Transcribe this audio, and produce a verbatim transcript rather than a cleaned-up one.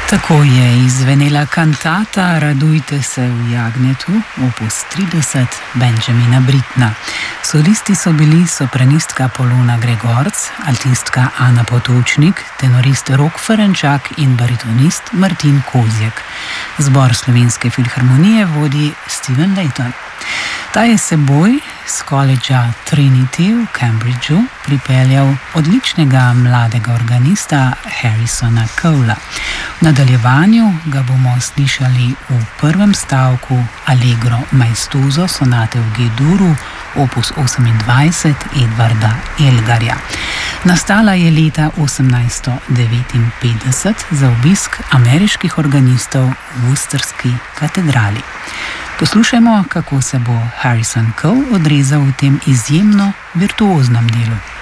Tako je izvenela kantata Radujte se v Jagnjetu, opus trideset Benjamina Brittna. Solisti so bili sopranistka Polona Gregorc, altistka Ana Potočnik, tenorist Rok Ferenčak in baritonist Martin Kozjek. Zbor Slovenske filharmonije vodi Steven Layton. Ta je seboj z koledža Trinity v Cambridgeu pripeljal odličnega mladega organista Harrisona Cowla. V nadaljevanju ga bomo slišali v prvem stavku Allegro maestoso sonate v G-duru, opus osemindvajset Edvarda Elgarja. Nastala je leta osemnajststo devetinpetdeset za obisk ameriških organistov v Worcesterski katedrali. Poslušajmo, kako se bo Harrison Cow odrezal v tem izjemno virtuoznem delu.